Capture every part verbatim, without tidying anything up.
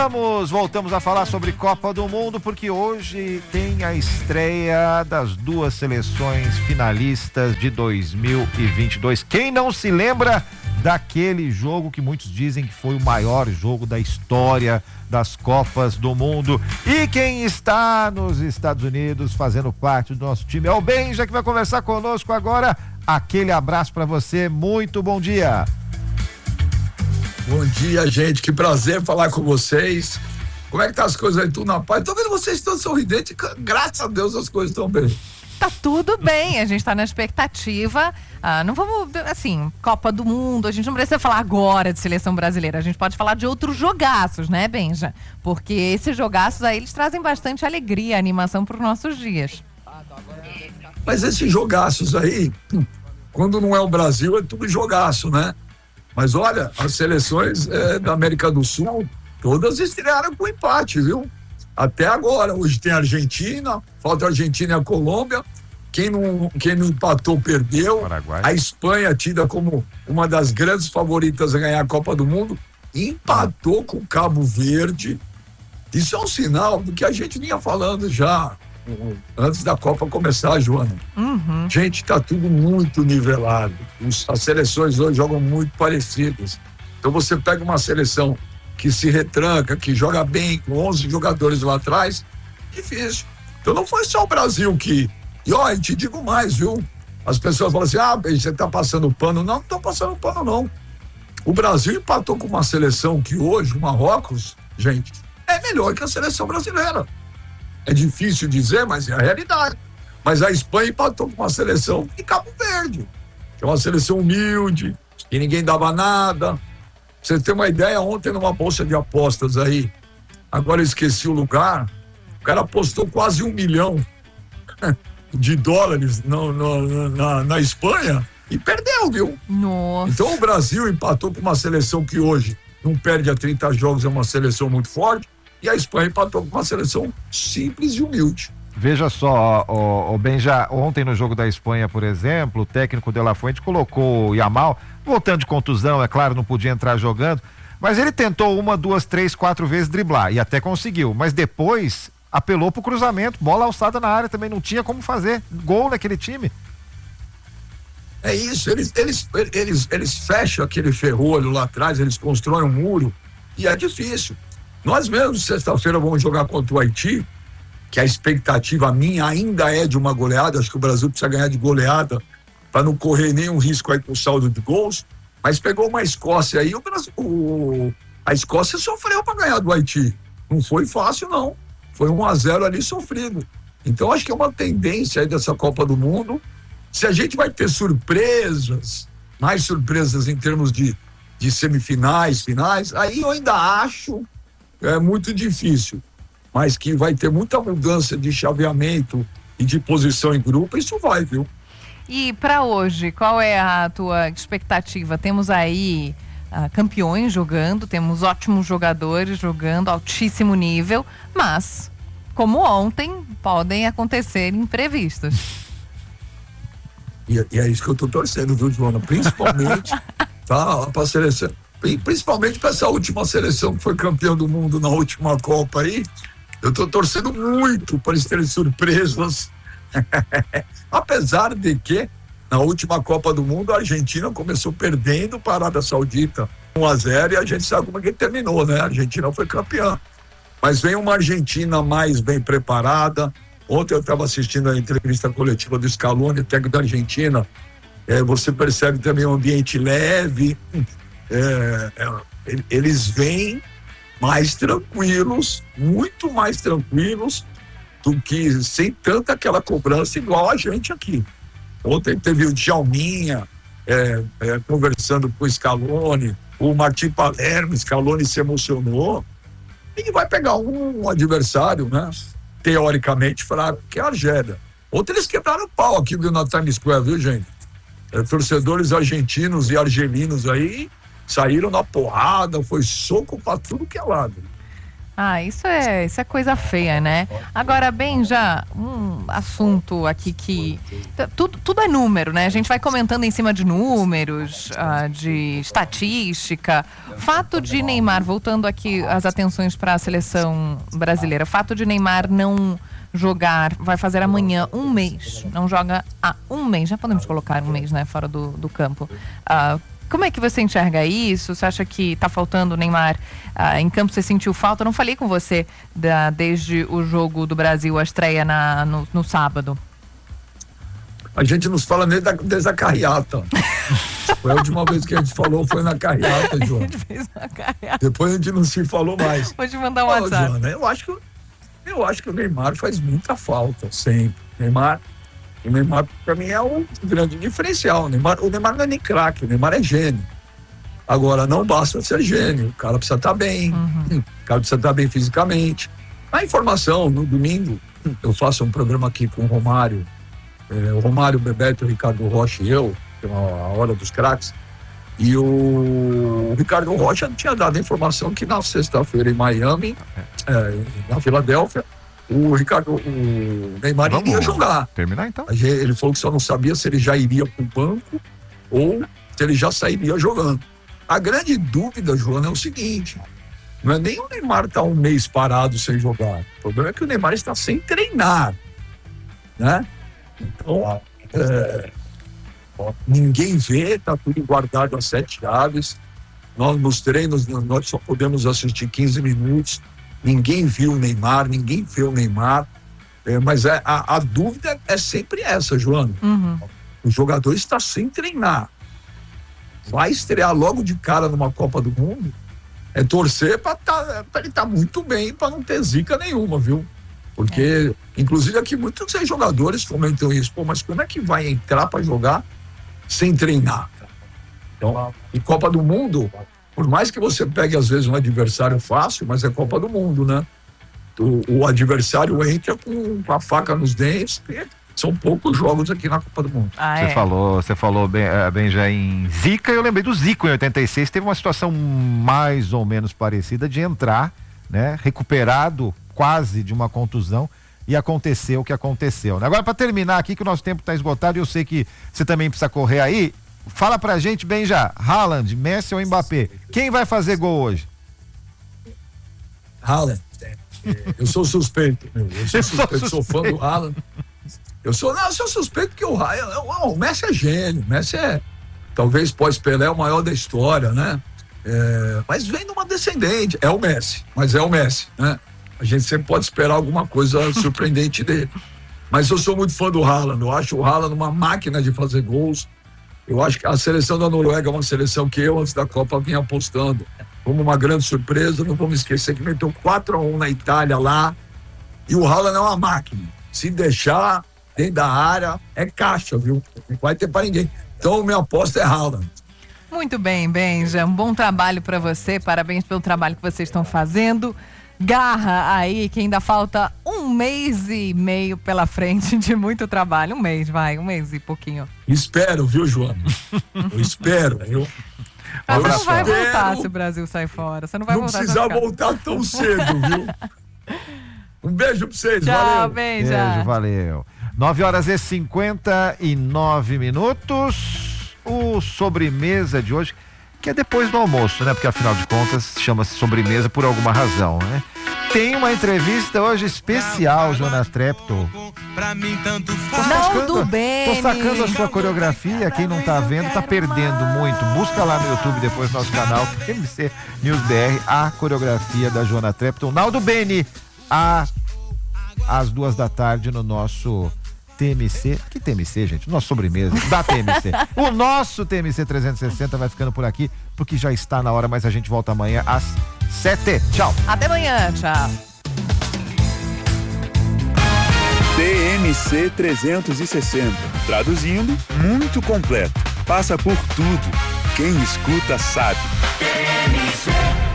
Voltamos, voltamos a falar sobre Copa do Mundo, porque hoje tem a estreia das duas seleções finalistas de dois mil e vinte e dois. Quem não se lembra daquele jogo que muitos dizem que foi o maior jogo da história das Copas do Mundo? E quem está nos Estados Unidos fazendo parte do nosso time é o Benja, que vai conversar conosco agora. Aquele abraço para você, muito bom dia. Bom dia, gente, que prazer falar com vocês. Como é que tá as coisas aí, tudo na paz? Tô vendo vocês todos sorridentes, graças a Deus as coisas estão bem. Tá tudo bem, a gente tá na expectativa, ah, não vamos, assim, Copa do Mundo, a gente não precisa falar agora de seleção brasileira, a gente pode falar de outros jogaços, né, Benja? Porque esses jogaços aí, eles trazem bastante alegria, animação pros nossos dias. Mas esses jogaços aí, quando não é o Brasil, é tudo jogaço, né? Mas olha, as seleções é, da América do Sul, todas estrearam com empate, viu? Até agora, hoje tem a Argentina, falta a Argentina e a Colômbia, quem não, quem não empatou perdeu. Paraguai. A Espanha, tida como uma das grandes favoritas a ganhar a Copa do Mundo, empatou com o Cabo Verde. Isso é um sinal do que a gente vinha falando já antes da Copa começar, Joana. Uhum. Gente, tá tudo muito nivelado. Os, as seleções hoje jogam muito parecidas. Então você pega uma seleção que se retranca, que joga bem, com onze jogadores lá atrás, difícil. Então não foi só o Brasil que... E ó, eu te digo mais, viu? As pessoas falam assim, ah, você tá passando pano. Não, não tô passando pano, não. O Brasil empatou com uma seleção que hoje, o Marrocos, gente, é melhor que a seleção brasileira. É difícil dizer, mas é a realidade. Mas a Espanha empatou com uma seleção de Cabo Verde, que é uma seleção humilde, que ninguém dava nada. Pra você ter uma ideia, ontem numa bolsa de apostas aí, agora eu esqueci o lugar, o cara apostou quase um milhão de dólares no, no, na, na Espanha e perdeu, viu? Nossa. Então o Brasil empatou com uma seleção que hoje não perde a trinta jogos, é uma seleção muito forte. E a Espanha empatou com uma seleção simples e humilde. Veja só, o, o Benja, ontem no jogo da Espanha, por exemplo, o técnico De La Fuente colocou o Yamal, voltando de contusão, é claro, não podia entrar jogando, mas ele tentou uma, duas, três, quatro vezes driblar e até conseguiu, mas depois apelou pro cruzamento, bola alçada na área também, não tinha como fazer gol naquele time. É isso, eles, eles, eles, eles fecham aquele ferrolho lá atrás, eles constroem um muro e é difícil. Nós mesmos, sexta-feira, vamos jogar contra o Haiti, que a expectativa minha ainda é de uma goleada. Acho que o Brasil precisa ganhar de goleada para não correr nenhum risco aí com o saldo de gols. Mas pegou uma Escócia aí, o Brasil, o, a Escócia sofreu para ganhar do Haiti. Não foi fácil, não. Foi um a zero ali sofrido. Então, acho que é uma tendência aí dessa Copa do Mundo. Se a gente vai ter surpresas, mais surpresas em termos de, de semifinais, finais, aí eu ainda acho... é muito difícil, mas que vai ter muita mudança de chaveamento e de posição em grupo, isso vai, viu? E para hoje, qual é a tua expectativa? Temos aí uh, campeões jogando, temos ótimos jogadores jogando, altíssimo nível, mas, como ontem, podem acontecer imprevistos. E, e é isso que eu tô torcendo, viu, Joana? Principalmente, tá, pra seleção. Principalmente para essa última seleção que foi campeã do mundo na última Copa aí, eu tô torcendo muito para eles terem surpresas. Apesar de que na última Copa do Mundo a Argentina começou perdendo para a Arábia Saudita um a zero e a gente sabe como é que terminou, né? A Argentina foi campeã. Mas vem uma Argentina mais bem preparada. Ontem eu estava assistindo a entrevista coletiva do Scaloni, técnico da Argentina. É, você percebe também um ambiente leve. É, é, eles vêm mais tranquilos, muito mais tranquilos do que sem tanta aquela cobrança igual a gente aqui. Ontem teve o Djalminha é, é, conversando com o Scaloni, o Martim Palermo, Scaloni se emocionou e vai pegar um, um adversário, né, teoricamente fraco, que é a Argélia. Ontem eles quebraram o pau aqui, viu, na Times Square, viu, gente? É, torcedores argentinos e argelinos aí saíram na porrada, foi soco pra tudo que é lado. Ah, isso é, isso é coisa feia, né? Agora, bem, já um assunto aqui que... Tudo, tudo é número, né? A gente vai comentando em cima de números, uh, de estatística. Fato de Neymar, voltando aqui as atenções para a seleção brasileira, fato de Neymar não jogar, vai fazer amanhã um mês, não joga há um mês, já podemos colocar um mês, né, fora do, do campo. Uh, Como é que você enxerga isso? Você acha que está faltando o Neymar ah, em campo? Você sentiu falta? Eu não falei com você da, desde o jogo do Brasil, a estreia na, no, no sábado. A gente nos fala desde a, desde a carreata. Foi a última vez que a gente falou, foi na carreata, Joana. A gente fez uma carreata. Depois a gente não se falou mais. Vou te mandar um Ô, WhatsApp. Joana, eu acho que, eu acho que o Neymar faz muita falta, sempre. Neymar... O Neymar, para mim, é um grande diferencial. O Neymar, o Neymar não é nem craque, o Neymar é gênio. Agora, não basta ser gênio, o cara precisa estar bem, uhum. o cara precisa estar bem fisicamente. A informação, no domingo, eu faço um programa aqui com o Romário, é, o Romário, o Bebeto, o Ricardo Rocha e eu, que é a Hora dos Craques, e o, o Ricardo Rocha tinha dado a informação que na sexta-feira em Miami, é, na Filadélfia, o Ricardo, o Neymar Vamos iria jogar. Terminar então? Ele falou que só não sabia se ele já iria para o banco ou se ele já sairia jogando. A grande dúvida, Joana, é o seguinte: não é nem o Neymar estar um mês parado sem jogar. O problema é que o Neymar está sem treinar, né? Então, é, ninguém vê, está tudo guardado a sete chaves. Nós nos treinos, nós só podemos assistir quinze minutos. Ninguém viu o Neymar, ninguém vê o Neymar, é, mas é, a, a dúvida é sempre essa, Joana. Uhum. O jogador está sem treinar. Vai estrear logo de cara numa Copa do Mundo, é torcer para tá, ele estar tá muito bem, para não ter zica nenhuma, viu? Porque, é. inclusive aqui muitos jogadores comentam isso, pô, mas como é que vai entrar para jogar sem treinar? Então, em Copa do Mundo... Por mais que você pegue, às vezes, um adversário fácil, mas é Copa do Mundo, né? O, o adversário entra com, com a faca nos dentes, são poucos jogos aqui na Copa do Mundo. Ah, você é. falou, você falou bem, bem já em Zica, eu lembrei do Zico em oitenta e seis, teve uma situação mais ou menos parecida de entrar, né? Recuperado quase de uma contusão, e aconteceu o que aconteceu. Agora, para terminar aqui, que o nosso tempo está esgotado, e eu sei que você também precisa correr aí, fala pra gente bem já, Haaland, Messi ou Mbappé? Quem vai fazer gol hoje? Haaland. Eu sou suspeito, meu. Eu sou suspeito, eu sou fã do Haaland. Eu sou, não, eu sou suspeito porque o, o, o Messi é gênio. O Messi é, talvez pós-Pelé, o maior da história, né? É, mas vem de uma descendente. É o Messi, mas é o Messi, né? A gente sempre pode esperar alguma coisa surpreendente dele. Mas eu sou muito fã do Haaland. Eu acho o Haaland uma máquina de fazer gols. Eu acho que a seleção da Noruega é uma seleção que eu, antes da Copa, vinha apostando como uma grande surpresa. Não vamos esquecer que meteu quatro a um na Itália lá. E o Haaland é uma máquina. Se deixar dentro da área, é caixa, viu? Não vai ter para ninguém. Então, minha aposta é Haaland. Muito bem, Benja. Um bom trabalho para você. Parabéns pelo trabalho que vocês estão fazendo. Garra aí, que ainda falta um mês e meio pela frente de muito trabalho. Um mês, vai, um mês e pouquinho. Espero, viu, Joana? Eu espero, viu? Mas Eu você não vai espero. voltar se o Brasil sair fora. Você não vai Não voltar. precisa voltar tão cedo, viu? Um beijo pra vocês, Tchau, valeu. Benja. Beijo, valeu. nove horas e cinquenta e nove minutos. O sobremesa de hoje, que é depois do almoço, né? Porque afinal de contas chama-se sobremesa por alguma razão, né? Tem uma entrevista hoje especial, Joana Treptow. Não, do bem. Tô sacando a sua coreografia, quem não tá vendo tá perdendo muito. Busca lá no YouTube, depois no nosso canal, T M C News B R, a coreografia da Joana Treptow. Naldo Beni, a, às duas da tarde no nosso T M C, que T M C, gente? Nossa sobremesa da T M C. O nosso T M C trezentos e sessenta vai ficando por aqui, porque já está na hora, mas a gente volta amanhã às sete. Tchau. Até amanhã, tchau. T M C trezentos e sessenta. Traduzindo, muito completo. Passa por tudo. Quem escuta sabe. T M C.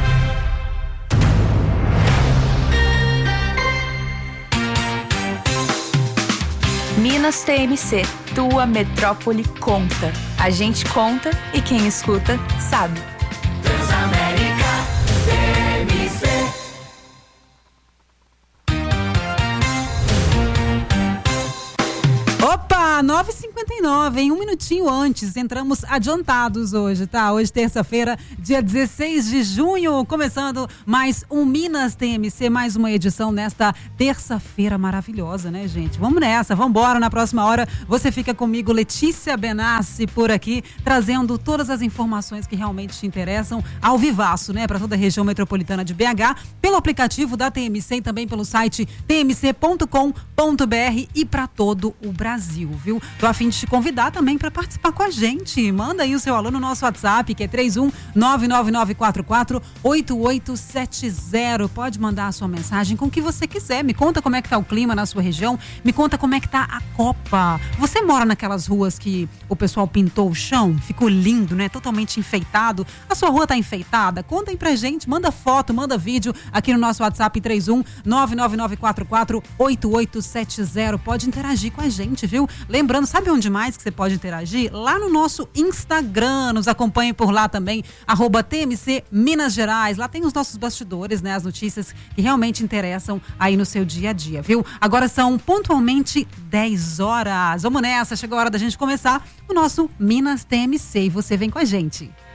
Minas T M C, tua metrópole conta. A gente conta e quem escuta sabe. Transamérica T M C. nove e cinquenta e nove, em um minutinho antes, entramos adiantados hoje, tá? Hoje, terça-feira, dia dezesseis de junho, começando mais um Minas T M C, mais uma edição nesta terça-feira maravilhosa, né, gente? Vamos nessa, vamos embora. Na próxima hora, você fica comigo, Letícia Benassi, por aqui, trazendo todas as informações que realmente te interessam ao vivaço, né? Para toda a região metropolitana de B H, pelo aplicativo da T M C e também pelo site t m c ponto com ponto b r e para todo o Brasil, viu? Tô a fim de te convidar também para participar com a gente. Manda aí o seu alô no nosso WhatsApp, que é três um nove nove nove quatro quatro oito oito sete zero. Pode mandar a sua mensagem com o que você quiser. Me conta como é que tá o clima na sua região, me conta como é que tá a Copa. Você mora naquelas ruas que o pessoal pintou o chão? Ficou lindo, né? Totalmente enfeitado. A sua rua tá enfeitada? Conta aí pra gente, manda foto, manda vídeo aqui no nosso WhatsApp três um nove nove nove quatro quatro oito oito sete zero. Pode interagir com a gente, viu? Lembrando, sabe onde mais que você pode interagir? Lá no nosso Instagram. Nos acompanhe por lá também, arroba T M C Minas Gerais. Lá tem os nossos bastidores, né? As notícias que realmente interessam aí no seu dia a dia, viu? Agora são pontualmente dez horas. Vamos nessa, chegou a hora da gente começar o nosso Minas T M C e você vem com a gente.